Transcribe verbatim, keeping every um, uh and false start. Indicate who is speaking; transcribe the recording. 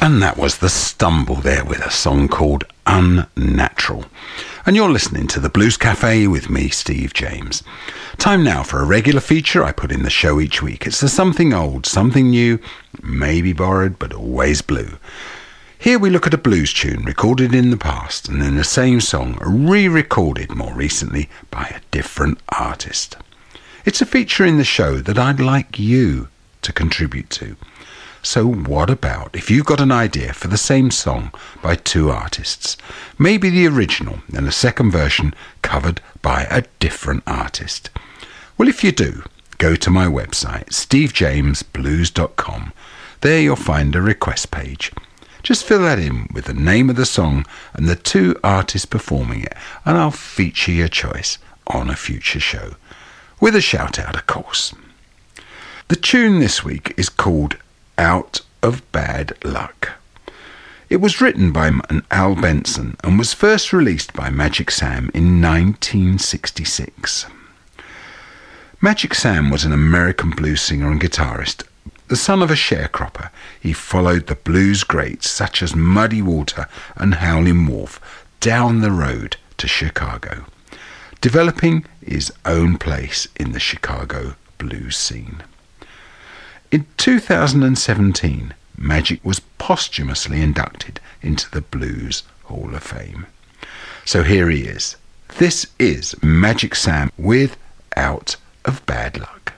Speaker 1: And that was The Stumble there with a song called Unnatural. And you're listening to the Blues Cafe with me, Steve James. Time now for a regular feature I put in the show each week. It's the something old, something new, maybe borrowed, but always blue. Here we look at a blues tune recorded in the past and then the same song re-recorded more recently by a different artist. It's a feature in the show that I'd like you to contribute to. So what about if you've got an idea for the same song by two artists? Maybe the original and a second version covered by a different artist. Well, if you do, go to my website, steve james blues dot com. There you'll find a request page. Just fill that in with the name of the song and the two artists performing it, and I'll feature your choice on a future show. With a shout out, of course. The tune this week is called Out of Bad Luck. It was written by Al Benson and was first released by Magic Sam in nineteen sixty-six. Magic Sam was an American blues singer and guitarist. The son of a sharecropper, he followed the blues greats such as Muddy Walter and Howlin' Wolf down the road to Chicago, developing his own place in the Chicago blues scene. In two thousand seventeen, Magic was posthumously inducted into the Blues Hall of Fame. So here he is. This is Magic Sam with Out of Bad Luck.